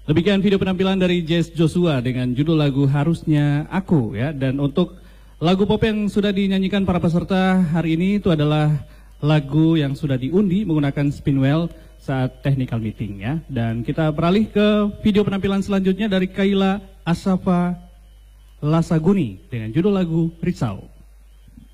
Demikian video penampilan dari Jess Joshua dengan judul lagu Harusnya Aku ya. Dan untuk lagu pop yang sudah dinyanyikan para peserta hari ini itu adalah lagu yang sudah diundi menggunakan Spinwheel saat technical meeting ya. Dan kita beralih ke video penampilan selanjutnya dari Kayla Asafa Lasaguni dengan judul lagu Risau.